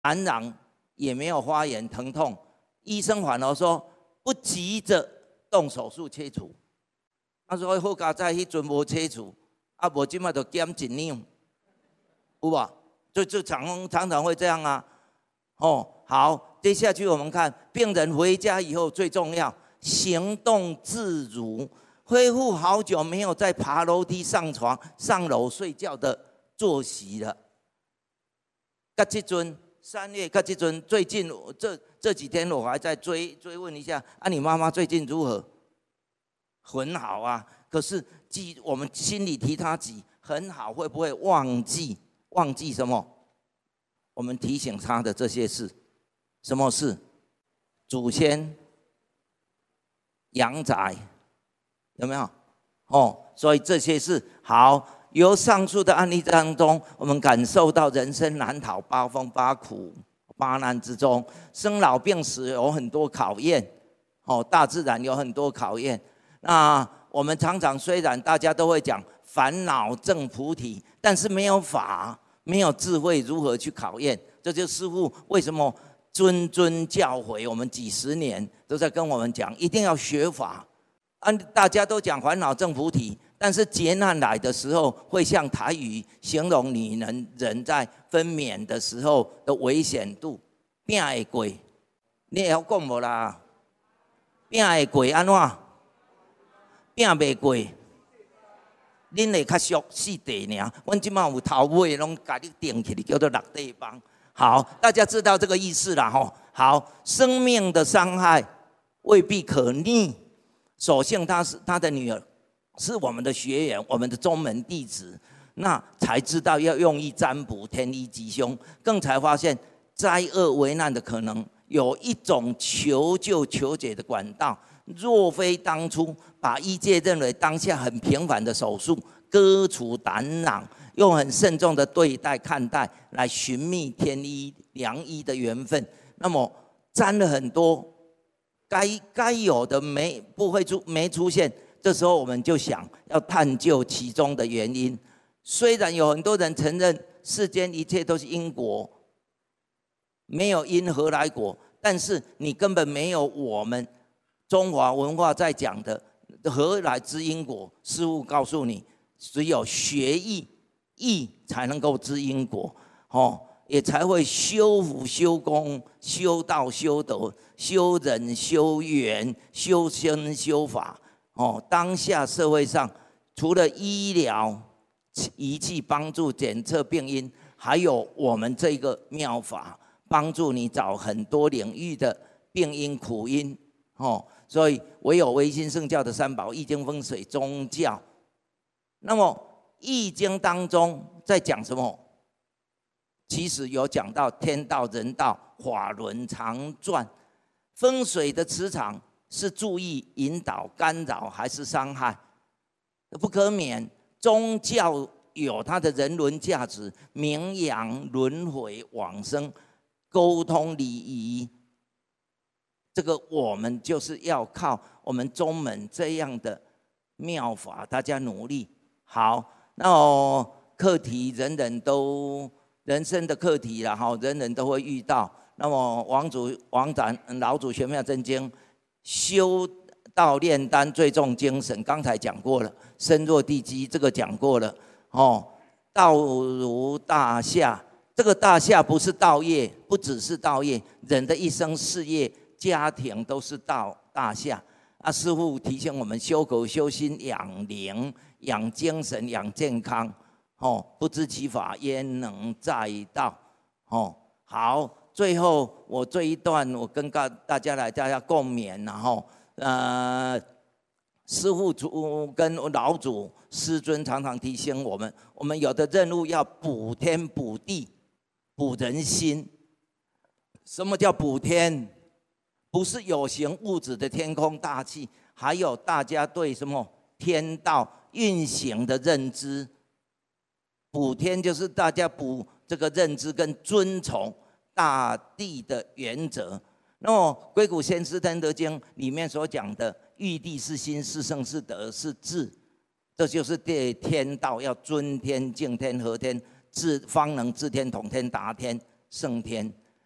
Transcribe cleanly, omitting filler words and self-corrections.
感染也没有发炎疼痛，医生反而说不急着动手术切除。他说好佳在迄阵无切除，无即摆就减1两，有无？就常常会这样啊。好，接下去我们看病人回家以后最重要，行动自如，恢复好久没有再爬楼梯、上床、上楼睡觉的作息了。甲这阵3月，甲这阵最近这几天我还在追问一下，你妈妈最近如何？很好啊，可是我们心里提她很好，会不会忘记什么？我们提醒她的这些事，什么事？祖先、阳宅，有没有？所以这些事好。由上述的案例当中，我们感受到人生难逃8风8苦8难之中，生老病死有很多考验，大自然有很多考验。那我们常常虽然大家都会讲烦恼证菩提，但是没有法，没有智慧，如何去考验？这就是师父为什么谆教诲我们几十年都在跟我们讲，一定要学法。大家都讲烦恼证菩提，但是劫难来的时候，会像台语形容女人在分娩的时候的危险度，拼会过，你会晓讲无啦？拼会过安怎？拼袂过，恁会较俗4地尔。阮即马有头尾拢甲你定起来，叫做6地帮。好，大家知道这个意思啦吼。好，生命的伤害未必可逆。所幸他的女儿是我们的学员，我们的宗门弟子，那才知道要用意占卜，天医吉凶，更才发现灾厄为难的可能有一种求救求解的管道。若非当初把医界认为当下很平凡的手术割除胆囊，用很慎重的对待看待，来寻觅天医良医的缘分，那么沾了很多。该有的没出现，这时候我们就想要探究其中的原因。虽然有很多人承认世间一切都是因果，没有因何来果，但是你根本没有我们中华文化在讲的何来之因果。师父告诉你，只有学艺才能够知因果，也才会修福修功修道修德修忍修缘修身修法。当下社会上除了医疗仪器帮助检测病因，还有我们这个妙法帮助你找很多领域的病因苦因。所以唯有唯心圣教的三宝易经风水宗教。那么易经当中在讲什么？其实有讲到天道人道法轮常转。风水的磁场是注意引导干扰还是伤害，不可免。宗教有它的人伦价值，名扬轮回往生沟通礼仪，这个我们就是要靠我们宗门这样的妙法，大家努力。好，那课题人生的课题啦，人人都会遇到。那么王展老祖玄妙真经，修道炼丹最重精神，刚才讲过了。身若地基，这个讲过了。道如大厦，这个大厦不是道业，不只是道业，人的一生事业、家庭都是大厦。师父提醒我们修口修心，养灵、养精神、养健康。不知其法，焉能在道？好，最后我这一段，我跟大家共勉，然后师父跟老祖师尊常常提醒我们有的任务要补天补地补人心。什么叫补天？不是有形物质的天空大气，还有大家对什么天道运行的认知。补天就是大家补这个认知跟遵从大地的原则。那么《龟谷先师天德经》里面所讲的玉帝是心，是圣，是德，是智，这就是对天道要尊天、敬天、和天，方能治天、统天、达天、胜天。